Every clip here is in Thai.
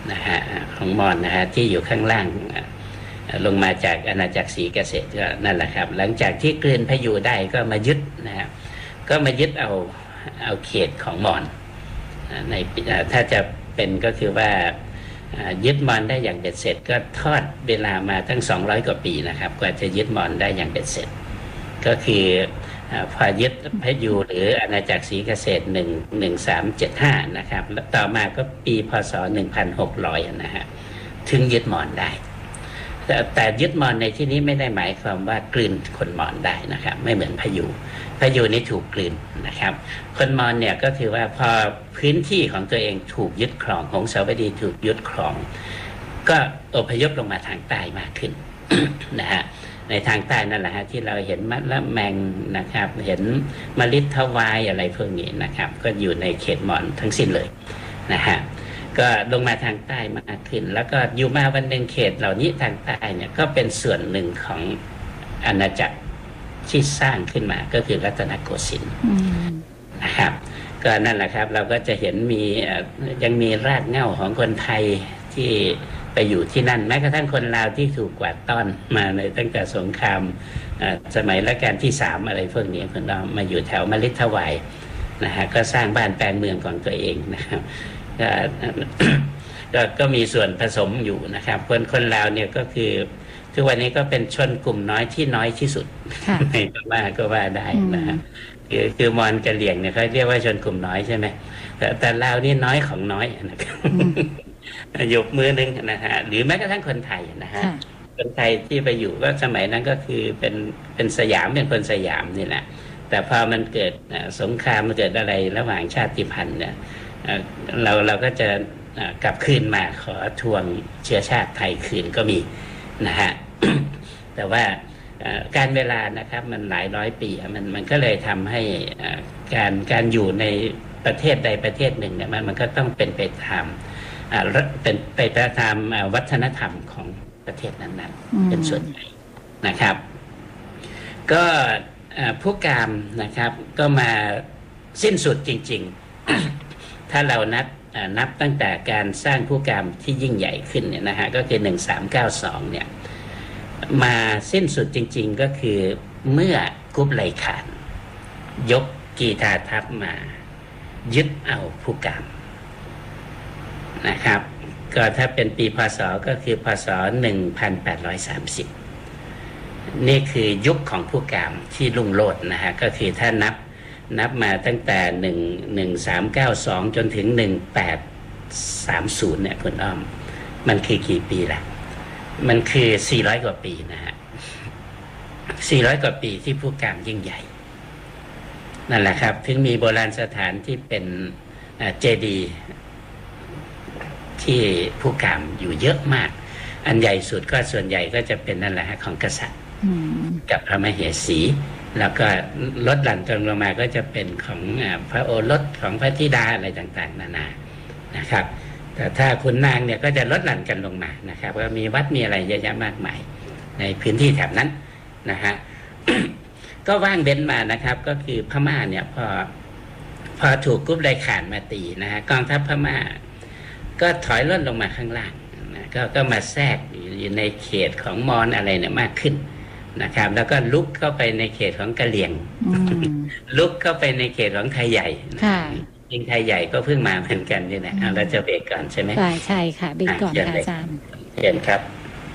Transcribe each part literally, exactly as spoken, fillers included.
นะฮะของมอญนะฮะที่อยู่ข้างล่างลงมาจากอาณาจักรศรีเกษตรก็นั่นแหละครับหลังจากที่กลืนพยูได้ก็มายึดนะฮะก็มายึดเอาเอาเขตของมอญในถ้าจะเป็นก็คือว่ายึดมอญได้อย่างเบ็ดเสร็จก็ทอดเวลามาทั้งสองร้อยกว่าปีนะครับกว่าจะยึดมอญได้อย่างเบ็ดเสร็จก็คือพอยึดพยูหรืออาณาจักรศรีเกษตรหนึ่งหนึ่งสามเจ็ดห้านะครับแล้วต่อมาก็ปีพศหนึ่งพันหกร้อยนะฮะถึงยึดมอญได้แต่แต่ยึดมอญในที่นี้ไม่ได้หมายความว่ากลืนคนมอญได้นะครับไม่เหมือนพยูพยูนี่ถูกกลืนนะครับคนมอญเนี่ยก็คือว่าพอพื้นที่ของตัวเองถูกยึดครองหงสาวดีถูกยึดครองก็อพยพลงมาทางใต้มากขึ้น นะฮะในทางใต้นั่นแหละฮะที่เราเห็นมะละแมงนะครับเห็นมะลิทวายอะไรพวกนี้นะครับก็อยู่ในเขตมอญทั้งสิ้นเลยนะฮะก็ลงมาทางใต้มากขึ้นแล้วก็อยู่มาวันหนึ่งเขตเหล่านี้ทางใต้เนี่ยก็เป็นส่วนหนึ่งของอาณาจักรที่สร้างขึ้นมาก็คือรัตนโกสินทร์นะครับก็นั่นแหละครับเราก็จะเห็นมียังมีรากเหง้าของคนไทยที่ไปอยู่ที่นั่นแม้กระทั่งคนลาวที่ถูกกวาดต้อนมาในตั้งแต่สงครามสมัยรัชกาลที่สามอะไรพวกนี้คนเรามาอยู่แถวมะลิทวายนะฮะก็สร้างบ้านแปลงเมืองของตัวเองนะครับก็ก็ก็มีส่วนผสมอยู่นะครับคนคนลาวเนี่ยก็คือทุกวันนี้ก็เป็นชนกลุ่มน้อยที่น้อยที่สุดในพม่าก็ว่าได้นะฮะคือคือมอญกะเหรี่ยงเนี่ยเขาเรียกว่าชนกลุ่มน้อยใช่ไหมแต่แต่ลาวนี่น้อยของน้อยนะครับยกมือหนึ่งนะฮะหรือแม้กระทั่งคนไทยนะฮะคนไทยที่ไปอยู่ก็สมัยนั้นก็คือเป็นเป็นสยามเป็นคนสยามนี่แหละแต่พอมันเกิดสงครามมันเกิดอะไรระหว่างชาติพันธุ์เนี่ยเราเราก็จะกลับคืนมาขอทวงเชื้อชาติไทยคืนก็มีนะฮะ แต่ว่าการเวลานะครับมันหลายร้อยปีมันมันก็เลยทำให้การการอยู่ในประเทศใดประเทศหนึ่งเนี่ยมันมันก็ต้องเป็นไปตามเป็นไปตามวัฒนธรรมของประเทศนั้นๆเป็นส่วนใหญ่นะครับก็ผู้กามนะครับก็มาสิ้นสุดจริงๆ ถ้าเรานับนับตั้งแต่การสร้างผู้กามที่ยิ่งใหญ่ขึ้นเนี่ยนะฮะก็คือหนึ่งสามเก้าสองเนี่ยมาสิ้นสุดจริงๆก็คือเมื่อกุบไลขานยกกีฬาทัพมายึดเอาผู้กามนะครับก็ถ้าเป็นปีพศก็คือพศหนึ่งพันแปดร้อยสามสิบนี่คือยุคของผู้กามที่รุ่งโรจน์นะฮะก็คือถ้านับนับมาตั้งแต่หนึ่ง หนึ่งสามเก้าสองจนถึงหนึ่งแปดสามศูนย์เนี่ยคุณอ้อมมันคือกี่ปีล่ะมันคือสี่ร้อยกว่าปีนะฮะสี่ร้อยกว่าปีที่ผู้กามยิ่งใหญ่นั่นแหละครับถึงมีโบราณสถานที่เป็นเจดีย์ที่ผู้กามอยู่เยอะมากอันใหญ่สุดก็ส่วนใหญ่ก็จะเป็นนั่นแหละของกษัตริย์กับพระมเหสีแล้วก็ลดหลั่นจนลงมาก็จะเป็นของพระโอรสของพระธิดาอะไรต่างๆนานานะครับแต่ถ้าคุณนางเนี่ยก็จะลดหลั่นกันลงมานะครับก็มีวัดมีอะไรเยอะแยะมากมายในพื้นที่แถบนั้นนะฮะ ก็ว่างเว้นมานะครับก็คือพม่าเนี่ยพอพอถูกกุบไลขานมาตีนะฮะกองทัพพม่าก็ถอยล่นลงมาข้างล่างนะก็ก็มาแทรกอยู่ในเขตของมอญอะไรเนี่ยมากขึ้นนะครับแล้วก็ลุกเข้าไปในเขตของกะเหรี่ยง ลุกเข้าไปในเขตของไทยใหญ่จริงไทยใหญ่ก็เพิ่งมาเหมือนกันนี่แหละเราจะเบรกก่อนใช่ไหมใช่ใช่ค่ะเบรกก่อนค่ะอาจารย์เห็นครับ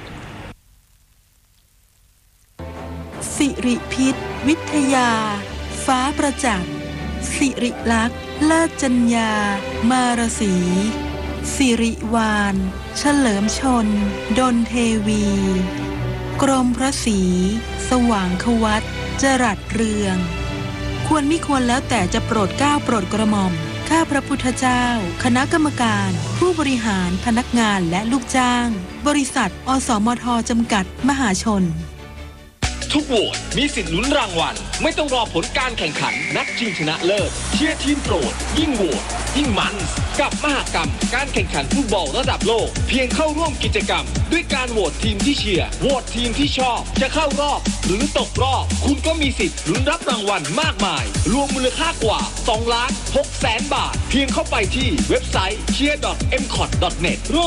สิริพิษวิทยาฟ้าประจักษ์สิริลักษณ์เลิศจัญญามารสีสิริวานเฉลิมชนดลเทวีกรมพระศรีสว่างควัตจรัสเรืองควรมิควรแล้วแต่จะโปรดเกล้าโปรดกระหม่อมข้าพระพุทธเจ้าคณะกรรมการผู้บริหารพนักงานและลูกจ้างบริษัทอสมทจำกัดมหาชนทุกโหวตมีสิทธิ์ลุ้นรางวัลไม่ต้องรอผลการแข่งขันนัดชิงชนะเลิศเชียร์ทีมโปรดยิ่งโหวตยิ่งมันกับมหกรรมการแข่งขันฟุตบอลระดับโลกเพียงเข้าร่วมกิจกรรมด้วยการโหวตทีมที่เชียร์โหวตทีมที่ชอบจะเข้ารอบหรือตกรอบคุณก็มีสิทธิ์ลุ้นรับรางวัลมากมายรวมมูลค่ากว่าสองล้านหกแสนบาทเพียงเข้าไปที่เว็บไซต์ เชียร์ ดอท เอ็ม คอท ดอท เน็ต